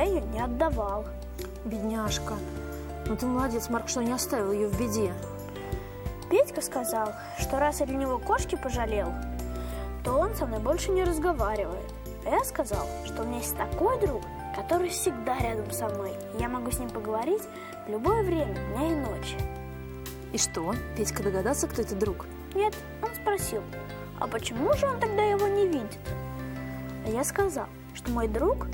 я ее не отдавал. Бедняжка. Ну ты молодец, Марк, что не оставил ее в беде. Петька сказал, что раз я для него кошки пожалел, то он со мной больше не разговаривает. А я сказал, что у меня есть такой друг, который всегда рядом со мной. И я могу с ним поговорить в любое время, дня и ночи. И что, Петька догадался, кто это друг? Нет, он спросил, а почему же он тогда его не видит? А я сказал, что мой друг